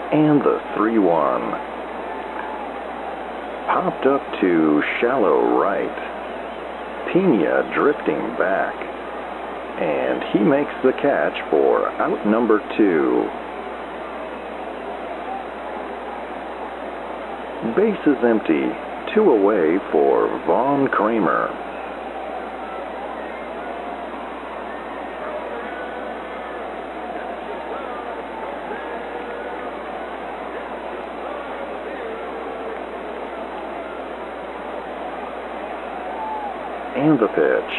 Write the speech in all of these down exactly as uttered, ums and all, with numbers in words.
And the three one. Popped up to shallow right. Pena drifting back. And he makes the catch for out number two. Base is empty. Two away for Vaughn Kramer. And the pitch.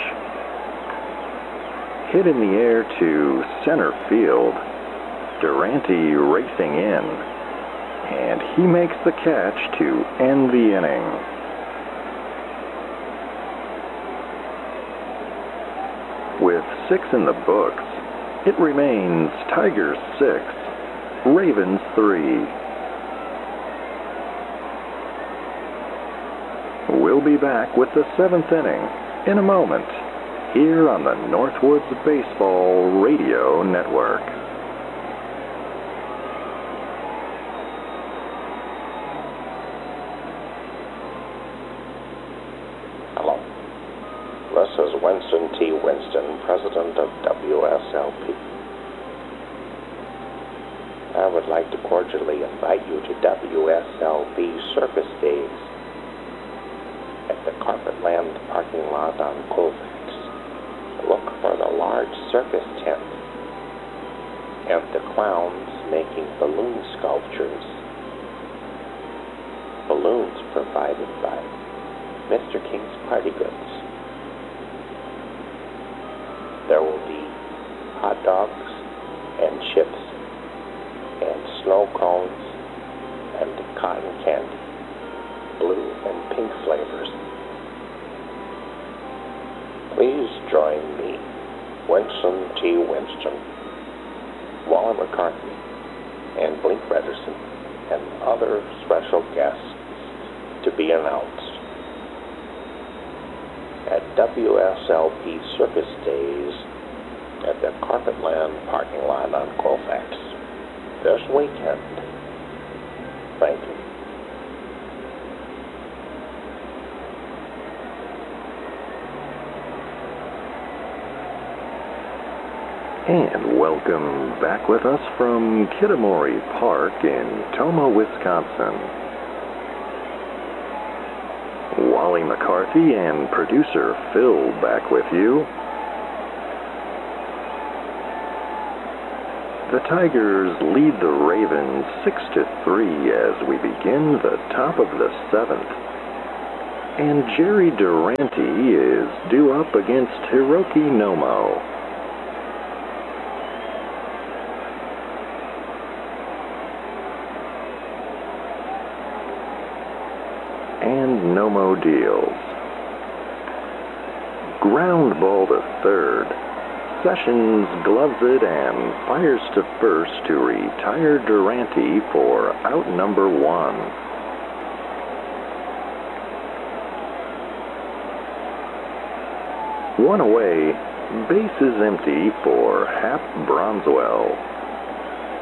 Hit in the air to center field. Durante racing in. And he makes the catch to end the inning. With six in the books, it remains Tigers six, Ravens three. We'll be back with the seventh inning in a moment, here on the Northwoods Baseball Radio Network. Hello. This is Winston T. Winston, President of W S L P. I would like to cordially invite you to W S L P Circus Days at the Carpetland parking lot on Colfax. Look for the large circus tent and the clowns making balloon sculptures. Balloons provided by Mister King's Party Goods. There will be hot dogs and chips and snow cones and cotton candy, blue and pink flavors. Please join me, Winston T. Winston, Waller McCarthy, and Blink Rederson, and other special guests to be announced at W S L P Circus Days at the Carpetland parking lot on Colfax this weekend. Thank you. And welcome back with us from Kitamori Park in Tomah, Wisconsin. Wally McCarthy and producer Phil back with you. The Tigers lead the Ravens six to three as we begin the top of the seventh. And Jerry Durante is due up against Hiroki Nomo. And Nomo deals. Ground ball to third. Sessions gloves it and fires to first to retire Durante for out number one. One away, base is empty for Hap Bronswell.